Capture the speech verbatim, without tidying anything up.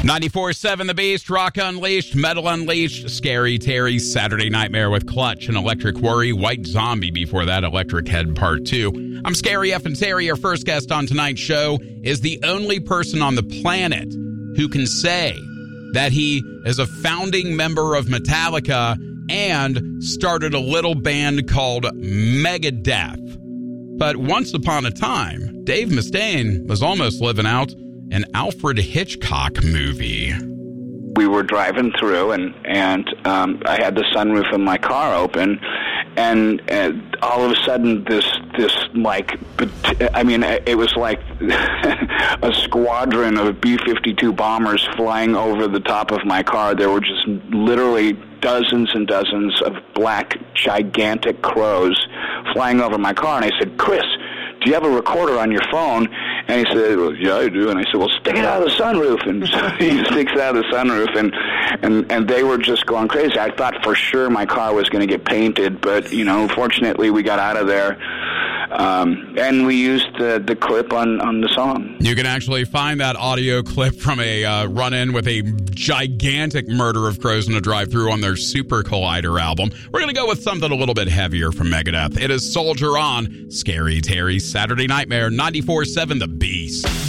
ninety-four seven The Beast, Rock Unleashed, Metal Unleashed, Scary Terry's Saturday Nightmare with Clutch and Electric Worry, White Zombie before that, Electric Head Part two. I'm Scary F and Terry. Our first guest on tonight's show is the only person on the planet who can say that he is a founding member of Metallica and started a little band called Megadeth. But once upon a time, Dave Mustaine was almost living out an Alfred Hitchcock movie. We were driving through, and and um, I had the sunroof in my car open, and, and all of a sudden, this this like, I mean, it was like a squadron of B fifty-two bombers flying over the top of my car. There were just literally dozens and dozens of black, gigantic crows flying over my car, and I said, "Chris, do you have a recorder on your phone?" And he said, "Well, yeah, I do." And I said, "Well, stick it out of the sunroof." And so he sticks it out of the sunroof, and, and, and they were just going crazy. I thought for sure my car was going to get painted, but, you know, fortunately we got out of there. Um, and we used the, the clip on, on the song. You can actually find that audio clip from a uh, run-in with a gigantic murder of crows in a drive-thru on their Super Collider album. We're going to go with something a little bit heavier from Megadeth. It is Soldier On, Scary Terry's Saturday Nightmare, ninety-four seven The Beast.